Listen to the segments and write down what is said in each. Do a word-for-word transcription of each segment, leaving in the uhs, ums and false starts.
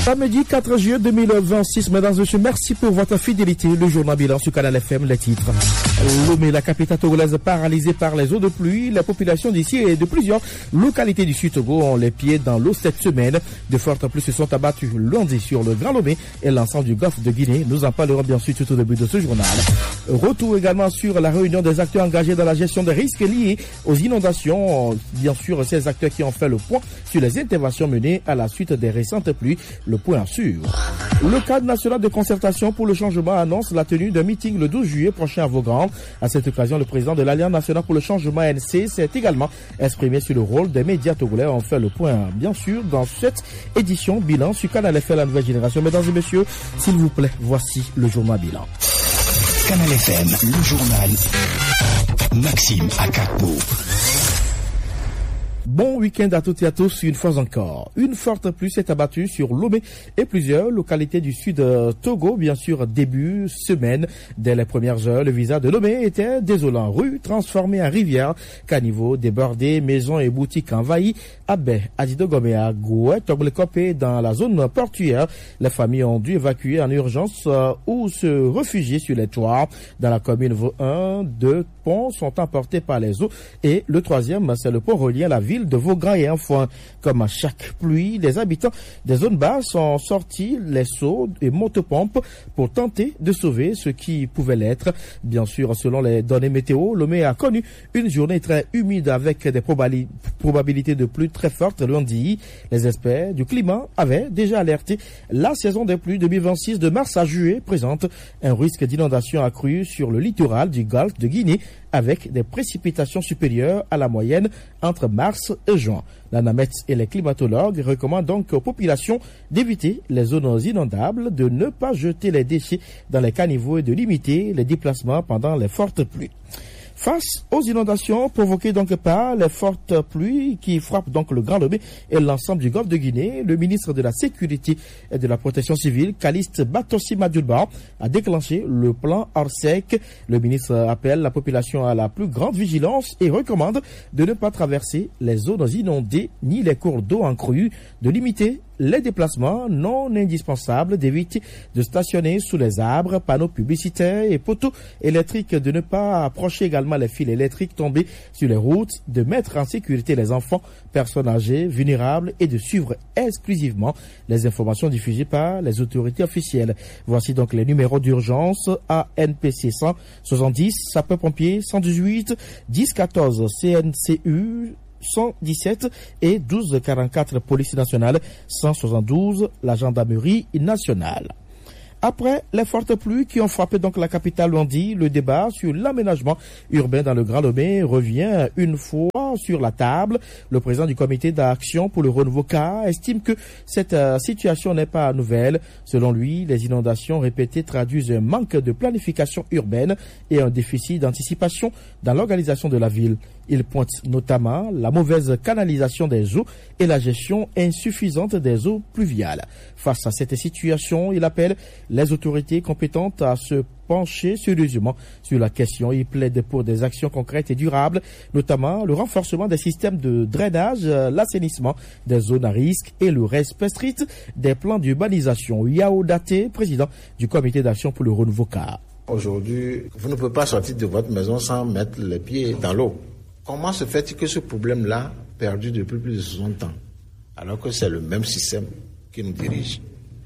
Samedi quatre juillet deux mille vingt-six, mesdames et messieurs, merci pour votre fidélité. Le journal bilan sur Canal F M, les titres. Lomé, la capitale togolaise paralysée par les eaux de pluie. La population d'ici et de plusieurs localités du Sud-Togo ont les pieds dans l'eau cette semaine. De fortes pluies se sont abattues lundi sur le Grand Lomé et l'ensemble du golfe de Guinée. Nous en parlerons bien sûr tout au début de ce journal. Retour également sur la réunion des acteurs engagés dans la gestion des risques liés aux inondations. Bien sûr, ces acteurs qui ont fait le point sur les interventions menées à la suite des récentes pluies. Le point sûr. Le cadre national de concertation pour le changement annonce la tenue d'un meeting le douze juillet prochain à Vaughan. À cette occasion, le président de l'Alliance nationale pour le changement N C s'est également exprimé sur le rôle des médias togolais. On fait le point, bien sûr, dans cette édition bilan sur Canal F M, la nouvelle génération. Mesdames et messieurs, s'il vous plaît, voici le journal bilan. Canal F M, le journal Maxime Akakbo. Bon week-end à toutes et à tous, une fois encore. Une forte pluie s'est abattue sur Lomé et plusieurs localités du sud Togo, bien sûr, début semaine. Dès les premières heures, le visage de Lomé était désolant. Rue transformée en rivière, caniveaux débordés, maisons et boutiques envahies. Abé, Adidogomea, Goué, Toglekopé, dans la zone portuaire, les familles ont dû évacuer en urgence euh, ou se réfugier sur les toits. Dans la commune un, deux ponts sont emportés par les eaux et le troisième, c'est le pont relié à la ville de Vaughan et Enfouin. Comme à chaque pluie, les habitants des zones basses sont sortis les seaux et motopompes pour tenter de sauver ce qui pouvait l'être. Bien sûr, selon les données météo, Lomé a connu une journée très humide avec des probali- probabilités de pluie très fortes lundi. Les experts du climat avaient déjà alerté. La saison des pluies deux mille vingt-six de mars à juillet présente un risque d'inondation accru sur le littoral du golfe de Guinée avec des précipitations supérieures à la moyenne entre mars et juin. La NAMET et les climatologues recommandent donc aux populations d'éviter les zones inondables, de ne pas jeter les déchets dans les caniveaux et de limiter les déplacements pendant les fortes pluies. Face aux inondations provoquées donc par les fortes pluies qui frappent donc le Grand Lomé et l'ensemble du golfe de Guinée, le ministre de la Sécurité et de la Protection civile, Caliste Batossi Madjoulba, a déclenché le plan Orsec. Le ministre appelle la population à la plus grande vigilance et recommande de ne pas traverser les zones inondées ni les cours d'eau en crue, de limiter les déplacements non indispensables, d'éviter de stationner sous les arbres, panneaux publicitaires et poteaux électriques, de ne pas approcher également les fils électriques tombés sur les routes, de mettre en sécurité les enfants, personnes âgées, vulnérables et de suivre exclusivement les informations diffusées par les autorités officielles. Voici donc les numéros d'urgence: A N P C cent soixante-dix, sapeurs-pompiers cent dix-huit, dix quatorze C N C U cent dix-sept et douze quarante-quatre police nationale, cent soixante-douze la gendarmerie nationale. Après les fortes pluies qui ont frappé donc la capitale lundi, le débat sur l'aménagement urbain dans le Grand Lomé revient une fois sur la table. Le président du comité d'action pour le renouveau C A estime que cette euh, situation n'est pas nouvelle. Selon lui, les inondations répétées traduisent un manque de planification urbaine et un déficit d'anticipation dans l'organisation de la ville. Il pointe notamment la mauvaise canalisation des eaux et la gestion insuffisante des eaux pluviales. Face à cette situation, il appelle les autorités compétentes à se pencher sérieusement sur la question. Il plaide pour des actions concrètes et durables, notamment le renforcement des systèmes de drainage, l'assainissement des zones à risque et le respect strict des plans d'urbanisation. Yao Daté, président du comité d'action pour le renouveau C A. Aujourd'hui, vous ne pouvez pas sortir de votre maison sans mettre les pieds dans l'eau. Comment se fait-il que ce problème-là perdure depuis plus de soixante ans, alors que c'est le même système qui nous dirige?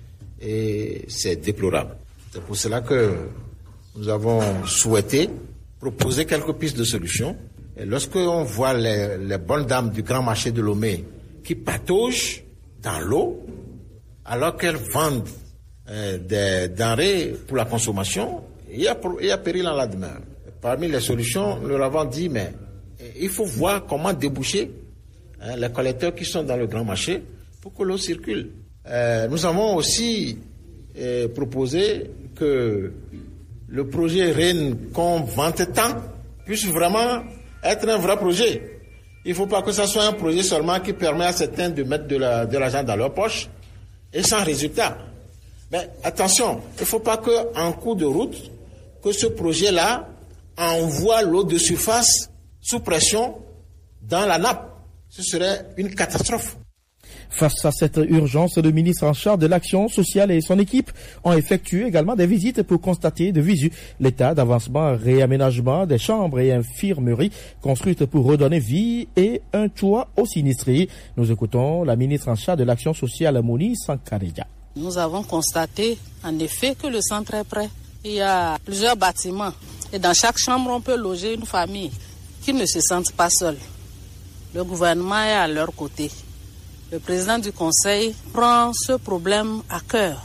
Et c'est déplorable. C'est pour cela que nous avons souhaité proposer quelques pistes de solutions. Et lorsque on voit les, les bonnes dames du grand marché de Lomé qui pataugent dans l'eau, alors qu'elles vendent euh, des denrées pour la consommation, il y a, il y a péril en la demeure. Parmi les solutions, nous leur avons dit, mais il faut voir comment déboucher hein, les collecteurs qui sont dans le grand marché pour que l'eau circule. Euh, nous avons aussi euh, proposé que le projet Rennes qu'on vante tant puisse vraiment être un vrai projet. Il ne faut pas que ce soit un projet seulement qui permet à certains de mettre de, la, de l'argent dans leur poche et sans résultat. Mais attention, il ne faut pas qu'en cours de route, que ce projet-là envoie l'eau de surface sous pression dans la nappe. Ce serait une catastrophe. Face à cette urgence, le ministre en charge de l'action sociale et son équipe ont effectué également des visites pour constater de visu l'état d'avancement, réaménagement des chambres et infirmeries construites pour redonner vie et un toit aux sinistrés. Nous écoutons la ministre en charge de l'action sociale, Moni Sankareja. Nous avons constaté en effet que le centre est prêt. Il y a plusieurs bâtiments et dans chaque chambre on peut loger une famille qui ne se sentent pas seuls. Le gouvernement est à leur côté. Le président du conseil prend ce problème à cœur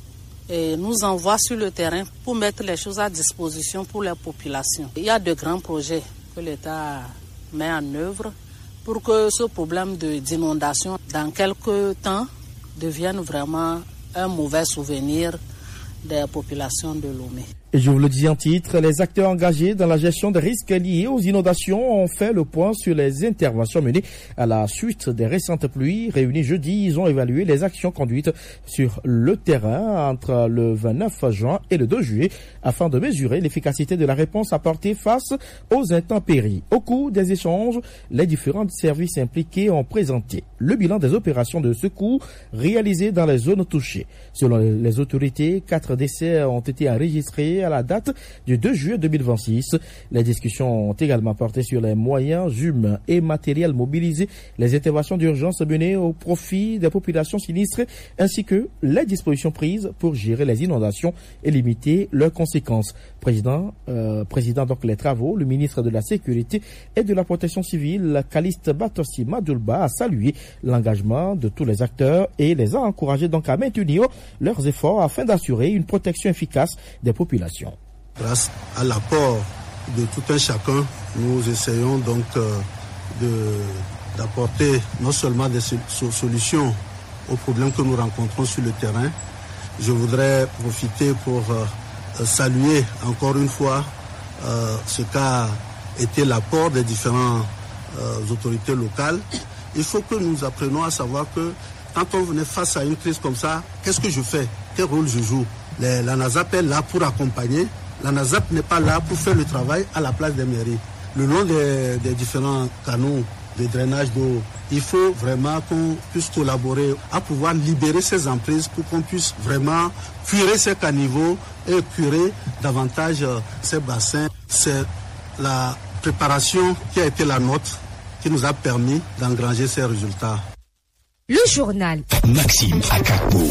et nous envoie sur le terrain pour mettre les choses à disposition pour les populations. Il y a de grands projets que l'État met en œuvre pour que ce problème de, d'inondation, dans quelques temps, devienne vraiment un mauvais souvenir des populations de Lomé. Et je vous le dis en titre, les acteurs engagés dans la gestion des risques liés aux inondations ont fait le point sur les interventions menées à la suite des récentes pluies. Réunis jeudi, ils ont évalué les actions conduites sur le terrain entre le vingt-neuf juin et le deux juillet afin de mesurer l'efficacité de la réponse apportée face aux intempéries. Au cours des échanges, les différents services impliqués ont présenté le bilan des opérations de secours réalisées dans les zones touchées. Selon les autorités, quatre décès ont été enregistrés à la date du deux juillet deux mille vingt-six. Les discussions ont également porté sur les moyens humains et matériels mobilisés, les interventions d'urgence menées au profit des populations sinistrées, ainsi que les dispositions prises pour gérer les inondations et limiter leurs conséquences. Président, euh, président donc les travaux, le ministre de la Sécurité et de la Protection civile, Caliste Batossi Madoulba, a salué l'engagement de tous les acteurs et les a encouragés donc à maintenir leurs efforts afin d'assurer une protection efficace des populations. Grâce à l'apport de tout un chacun, nous essayons donc euh, de, d'apporter non seulement des solutions aux problèmes que nous rencontrons sur le terrain. Je voudrais profiter pour euh, saluer encore une fois euh, ce qu'a été l'apport des différentes euh, autorités locales. Il faut que nous apprenions à savoir que quand on venait face à une crise comme ça, qu'est-ce que je fais? Quel rôle je joue? Les, la NASAP est là pour accompagner. La NASAP n'est pas là pour faire le travail à la place des mairies. Le long des, des différents canaux de drainage d'eau, il faut vraiment qu'on puisse collaborer à pouvoir libérer ces emprises pour qu'on puisse vraiment curer ces caniveaux et curer davantage ces bassins. C'est la préparation qui a été la nôtre qui nous a permis d'engranger ces résultats. Le journal Maxime Akakbo.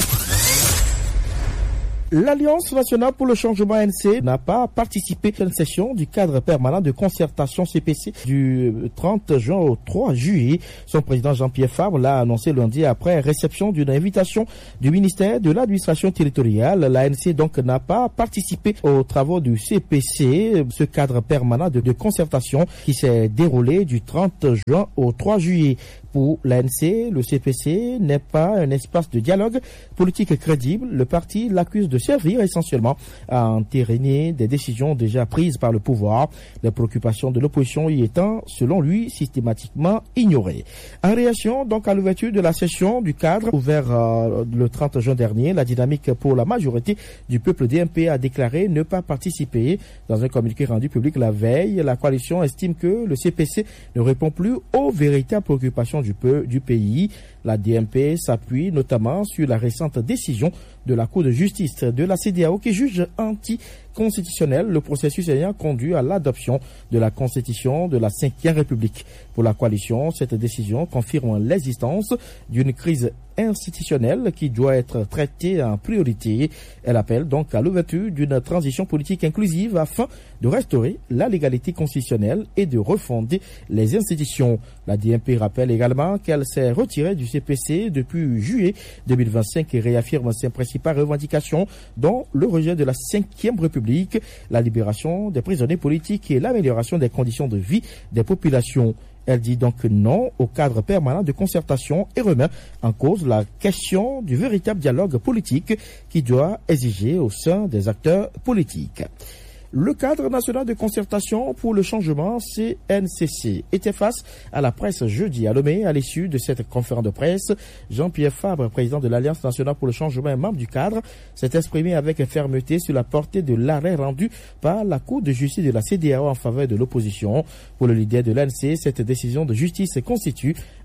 L'Alliance nationale pour le changement A N C n'a pas participé à une session du cadre permanent de concertation C P C du trente juin au trois juillet. Son président Jean-Pierre Fabre l'a annoncé lundi après réception d'une invitation du ministère de l'administration territoriale. L'A N C donc n'a pas participé aux travaux du C P C, ce cadre permanent de, de concertation qui s'est déroulé du trente juin au trois juillet. Pour l'A N C, le C P C n'est pas un espace de dialogue politique crédible. Le parti l'accuse de servir essentiellement à entériner des décisions déjà prises par le pouvoir, les préoccupations de l'opposition y étant, selon lui, systématiquement ignorées. En réaction donc à l'ouverture de la session du cadre ouvert euh, le trente juin dernier, la dynamique pour la majorité du peuple D M P a déclaré ne pas participer. Dans un communiqué rendu public la veille, la coalition estime que le C P C ne répond plus aux véritables préoccupations du, peu, du pays. La D M P s'appuie notamment sur la récente décision de la Cour de justice de la C E D E A O qui juge anticonstitutionnel le processus ayant conduit à l'adoption de la Constitution de la cinquième République. Pour la coalition, cette décision confirme l'existence d'une crise institutionnelle qui doit être traitée en priorité. Elle appelle donc à l'ouverture d'une transition politique inclusive afin de restaurer la légalité constitutionnelle et de refonder les institutions. La D M P rappelle également qu'elle s'est retirée du C P C depuis juillet deux mille vingt-cinq et réaffirme ses principales revendications dont le rejet de la cinquième République, la libération des prisonniers politiques et l'amélioration des conditions de vie des populations. Elle dit donc non au cadre permanent de concertation et remet en cause la question du véritable dialogue politique qui doit exiger au sein des acteurs politiques. Le cadre national de concertation pour le changement C N C C était face à la presse jeudi à Lomé. À l'issue de cette conférence de presse, Jean-Pierre Fabre, président de l'Alliance nationale pour le changement et membre du cadre, s'est exprimé avec fermeté sur la portée de l'arrêt rendu par la Cour de justice de la C E D E A O en faveur de l'opposition. Pour le leader de l'A N C, cette décision de justice constitue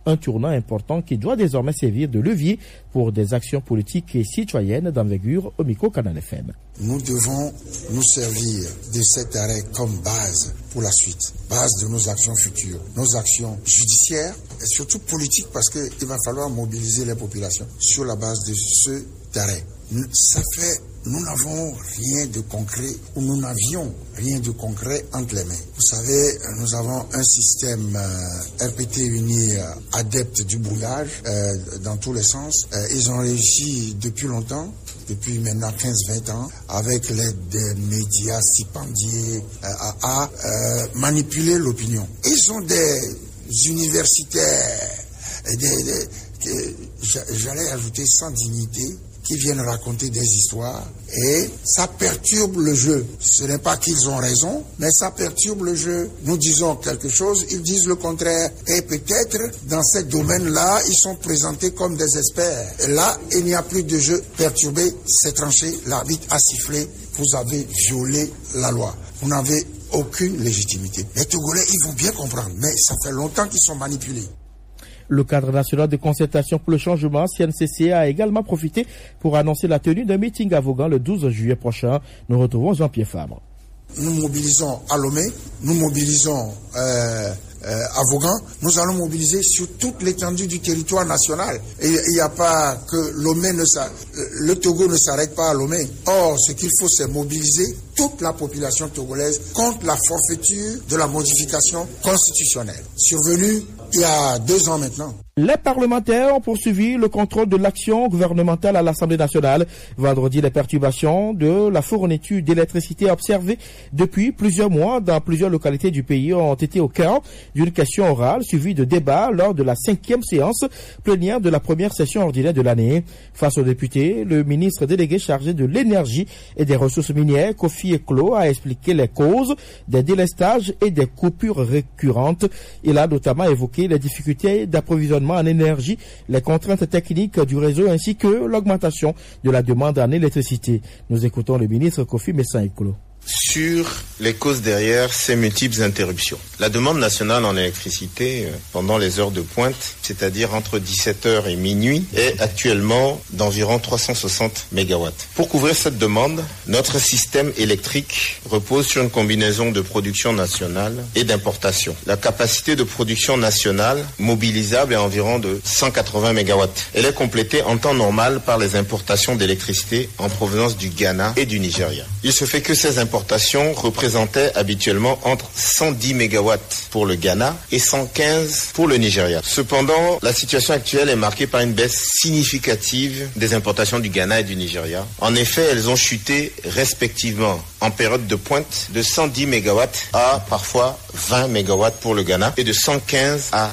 Un tournant important qui doit désormais servir de levier pour des actions politiques et citoyennes d'envergure au micro Canal F M. Nous devons nous servir de cet arrêt comme base pour la suite, base de nos actions futures, nos actions judiciaires et surtout politiques, parce qu'il va falloir mobiliser les populations sur la base de ce arrêt. Ça fait, nous n'avons rien de concret, ou nous n'avions rien de concret entre les mains. Vous savez, nous avons un système euh, R P T uni euh, adepte du boulage euh, dans tous les sens. Euh, ils ont réussi depuis longtemps, depuis maintenant quinze vingt ans, avec l'aide des médias stipendiés, euh, à, à euh, manipuler l'opinion. Ils ont des universitaires, des, des, des, j'allais ajouter sans dignité, qui viennent raconter des histoires et ça perturbe le jeu. Ce n'est pas qu'ils ont raison, mais ça perturbe le jeu. Nous disons quelque chose, ils disent le contraire. Et peut-être, dans ce domaine-là, ils sont présentés comme des experts. Et là, il n'y a plus de jeu perturbé, c'est tranché, l'arbitre a sifflé, vous avez violé la loi. Vous n'avez aucune légitimité. Les Togolais, ils vont bien comprendre, mais ça fait longtemps qu'ils sont manipulés. Le cadre national de concertation pour le changement, C N C C, a également profité pour annoncer la tenue d'un meeting à Vaughan le douze juillet prochain. Nous retrouvons Jean-Pierre Fabre. Nous mobilisons à Lomé, nous mobilisons euh, euh, à Vaughan, nous allons mobiliser sur toute l'étendue du territoire national. Et il n'y a pas que Lomé ne s'arrête, le Togo ne s'arrête pas à Lomé. Or, ce qu'il faut, c'est mobiliser toute la population togolaise contre la forfaiture de la modification constitutionnelle, survenue il y a deux ans maintenant. Les parlementaires ont poursuivi le contrôle de l'action gouvernementale à l'Assemblée nationale. Vendredi, les perturbations de la fourniture d'électricité observées depuis plusieurs mois dans plusieurs localités du pays ont été au cœur d'une question orale suivie de débats lors de la cinquième séance plénière de la première session ordinaire de l'année. Face aux députés, le ministre délégué chargé de l'énergie et des ressources minières, Kofi Eklo, a expliqué les causes des délestages et des coupures récurrentes. Il a notamment évoqué les difficultés d'approvisionnement en énergie, les contraintes techniques du réseau ainsi que l'augmentation de la demande en électricité. Nous écoutons le ministre Kofi Mensah-Eklo. Sur les causes derrière ces multiples interruptions. La demande nationale en électricité pendant les heures de pointe, c'est-à-dire entre dix-sept heures et minuit, est actuellement d'environ trois cent soixante mégawatts. Pour couvrir cette demande, notre système électrique repose sur une combinaison de production nationale et d'importation. La capacité de production nationale mobilisable est environ de cent quatre-vingts mégawatts. Elle est complétée en temps normal par les importations d'électricité en provenance du Ghana et du Nigeria. Il se fait que ces importations représentaient habituellement entre cent dix mégawatts pour le Ghana et cent quinze pour le Nigeria. Cependant, la situation actuelle est marquée par une baisse significative des importations du Ghana et du Nigeria. En effet, elles ont chuté respectivement en période de pointe de cent dix mégawatts à parfois vingt mégawatts pour le Ghana et de cent quinze à